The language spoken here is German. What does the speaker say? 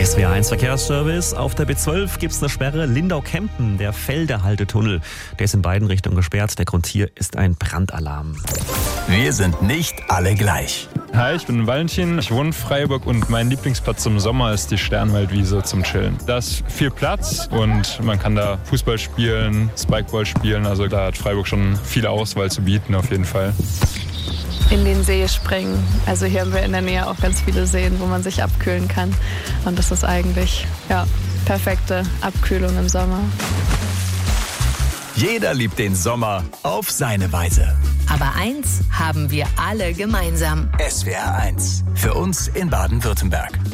SWR1 Verkehrsservice. Auf der B12 gibt es eine Sperre. Lindau-Kempen, der Felderhaltetunnel. Der ist in beiden Richtungen gesperrt. Der Grund hier ist ein Brandalarm. Wir sind nicht alle gleich. Hi, ich bin Valentin, ich wohne in Freiburg und mein Lieblingsplatz im Sommer ist die Sternwaldwiese zum Chillen. Da ist viel Platz und man kann da Fußball spielen, Spikeball spielen, also da hat Freiburg schon viel Auswahl zu bieten auf jeden Fall. In den See springen. Also hier haben wir in der Nähe auch ganz viele Seen, wo man sich abkühlen kann. Und das ist eigentlich, perfekte Abkühlung im Sommer. Jeder liebt den Sommer auf seine Weise. Aber eins haben wir alle gemeinsam. SWR1. Für uns in Baden-Württemberg.